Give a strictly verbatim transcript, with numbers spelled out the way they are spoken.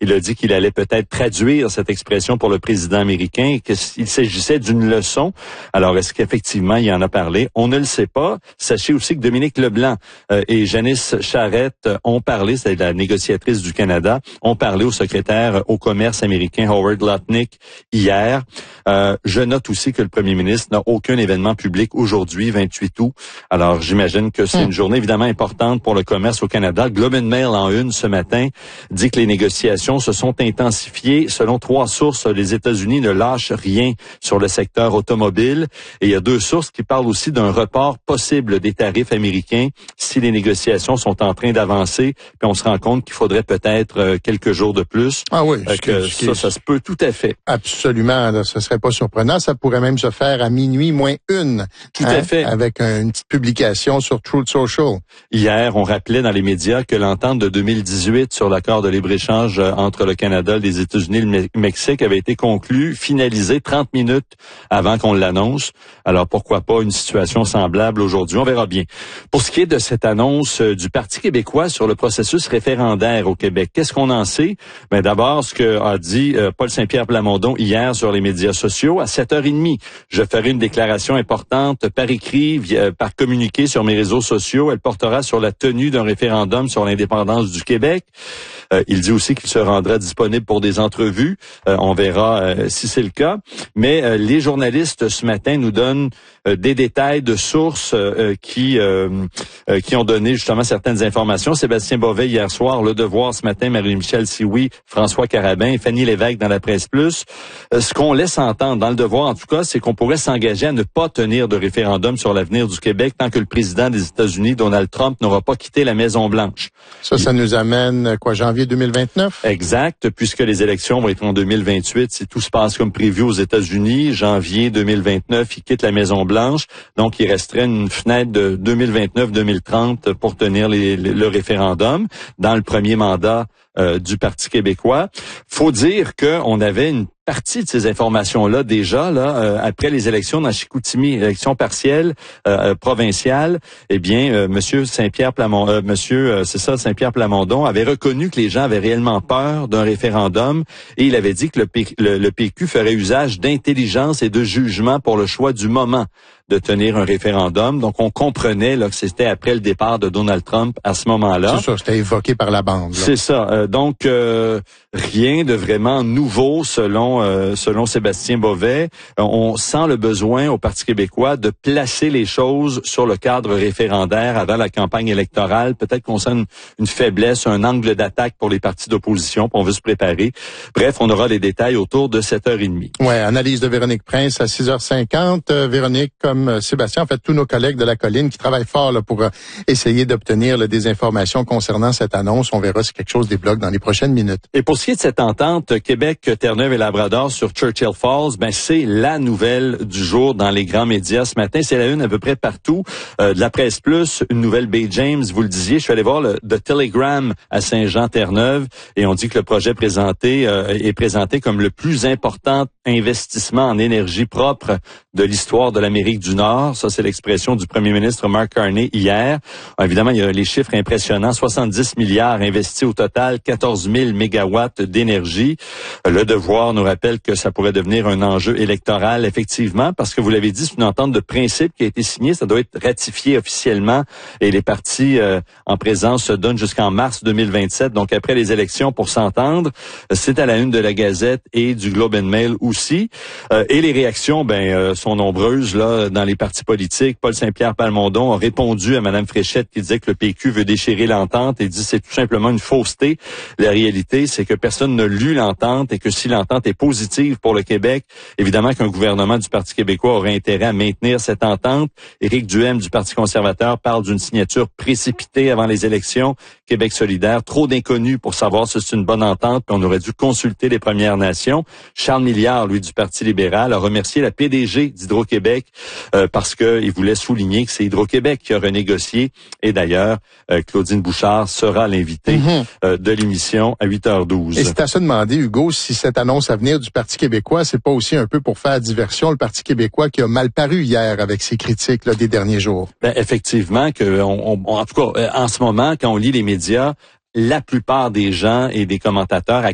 Il a dit qu'il allait peut-être traduire cette expression pour le président américain et qu'il s'agissait d'une leçon. Alors, est-ce qu'effectivement, il en a parlé? On ne le sait pas. Sachez aussi que Dominique Leblanc euh, et Janice Charette ont parlé, c'est la négociatrice du Canada, ont parlé au secrétaire au commerce américain Howard Lutnick hier. Euh, je note aussi que le premier ministre n'a aucun événement public aujourd'hui, vingt-huit août. Alors, j'imagine que c'est mmh. une journée évidemment importante pour le commerce au Canada. Globe and Mail en une ce matin dit que les négociations se sont intensifiées. Selon trois sources, les États-Unis ne lâchent rien sur le secteur automobile. Et il y a deux sources qui parlent aussi d'un report possible des tarifs américains si les négociations sont en train d'avancer. Puis on se rend compte qu'il faudrait peut-être euh, quelques jours de plus. Ah oui, euh, que ça, ça se peut tout à fait. Absolument, là, ce serait pas surprenant. Ça pourrait même se faire à minuit moins une. Tout hein, à fait. Avec une petite publication sur Truth Social. Hier, on rappelait dans les médias que l'entente de deux mille dix-huit sur l'accord de libre-échange entre le Canada, les États-Unis et le Mexique avait été conclue, finalisée trente minutes avant qu'on l'annonce. Alors pourquoi pas une situation semblable aujourd'hui? On verra bien. Pour ce qui est de cette annonce du Parti québécois sur le processus référendaire au Québec, qu'est-ce qu'on en sait? Ben d'abord, ce que a dit euh, Paul Saint-Pierre Plamondon hier sur les médias sociaux, à sept heures trente, je ferai une déclaration importante par écrit, via, par communiqué sur mes réseaux sociaux. Elle portera sur la tenue d'un référendum sur l'indépendance du Québec. Euh, il dit aussi qu'il se rendra disponible pour des entrevues. Euh, on verra euh, si c'est le cas. Mais euh, les journalistes ce matin nous donnent euh, des détails de sources euh, qui euh, euh, qui ont donné justement certaines informations. Sébastien Bovet hier soir, Le Devoir ce matin, Marie-Michel Sioui, François Carabin et Fanny Lévesque dans la Presse Plus. Euh, ce qu'on laisse entendre dans Le Devoir, en tout cas, c'est qu'on pourrait s'engager à ne pas tenir de référendum sur l'avenir du Québec tant que le président des États-Unis, Donald Trump, n'aura pas quitté la Maison-Blanche. Ça, ça nous amène, quoi, janvier deux mille vingt-neuf? Exact, puisque les élections vont être en deux mille vingt-huit. Si tout se passe comme prévu aux États-Unis, janvier deux mille vingt-neuf, il quitte la Maison-Blanche. Donc, il resterait une fenêtre de deux mille vingt-neuf deux mille trente pour tenir les, les, le référendum dans le premier mandat euh, du Parti québécois. Faut dire qu'on avait une partie de ces informations-là déjà là euh, après les élections dans Chicoutimi, élections partielles euh, provinciales. Eh bien, euh, Monsieur Saint-Pierre Plamondon, euh, Monsieur, euh, c'est ça, Saint-Pierre Plamondon avait reconnu que les gens avaient réellement peur d'un référendum et il avait dit que le, P, le, le P Q ferait usage d'intelligence et de jugement pour le choix du moment de tenir un référendum. Donc, on comprenait là que c'était après le départ de Donald Trump à ce moment-là. C'est ça, c'était évoqué par la bande. Là. C'est ça. Euh, donc, euh, rien de vraiment nouveau selon euh, selon Sébastien Bovet. Euh, on sent le besoin au Parti québécois de placer les choses sur le cadre référendaire avant la campagne électorale. Peut-être qu'on sent une, une faiblesse, un angle d'attaque pour les partis d'opposition, puis on veut se préparer. Bref, on aura les détails autour de sept heures trente. Ouais, analyse de Véronique Prince à six heures cinquante. Euh, Véronique, comme Sébastien, en fait, tous nos collègues de la colline qui travaillent fort là, pour euh, essayer d'obtenir là, des informations concernant cette annonce. On verra si quelque chose débloque dans les prochaines minutes. Et pour ce qui est de cette entente Québec, Terre-Neuve et Labrador sur Churchill Falls, ben c'est la nouvelle du jour dans les grands médias ce matin. C'est la une à peu près partout. Euh, de la Presse Plus, une nouvelle Bay James, vous le disiez. Je suis allé voir le The Telegram à Saint-Jean-Terre-Neuve et on dit que le projet présenté euh, est présenté comme le plus important investissement en énergie propre de l'histoire de l'Amérique du Nord. Ça, c'est l'expression du premier ministre Mark Carney hier. Évidemment, il y a les chiffres impressionnants. soixante-dix milliards investis au total, quatorze mille mégawatts d'énergie. Le Devoir nous rappelle que ça pourrait devenir un enjeu électoral, effectivement, parce que vous l'avez dit, c'est une entente de principe qui a été signée. Ça doit être ratifié officiellement et les partis euh, en présence se donnent jusqu'en mars deux mille vingt-sept, donc après les élections pour s'entendre. C'est à la une de la Gazette et du Globe and Mail aussi. Euh, et les réactions, ben, euh, sont nombreuses là dans les partis politiques. Paul Saint-Pierre Plamondon a répondu à Mme Fréchette qui disait que le P Q veut déchirer l'entente et dit c'est tout simplement une fausseté. La réalité, c'est que personne n'a lu l'entente et que si l'entente est positive pour le Québec, évidemment qu'un gouvernement du Parti québécois aurait intérêt à maintenir cette entente. Éric Duhem du Parti conservateur parle d'une signature précipitée avant les élections. Québec solidaire, trop d'inconnus pour savoir si c'est une bonne entente, puis on aurait dû consulter les Premières Nations. Charles Milliard, lui, du Parti libéral, a remercié la P D G d'Hydro-Québec euh, parce qu'il voulait souligner que c'est Hydro-Québec qui a renégocié. Et d'ailleurs, euh, Claudine Bouchard sera l'invitée mm-hmm. euh, de l'émission à huit heures douze. Et c'est à se demander, Hugo, si cette annonce à venir du Parti québécois, c'est pas aussi un peu pour faire diversion le Parti québécois qui a mal paru hier avec ses critiques là, des derniers jours. Ben, effectivement, que on, on, en tout cas, en ce moment, quand on lit les médias, la plupart des gens et des commentateurs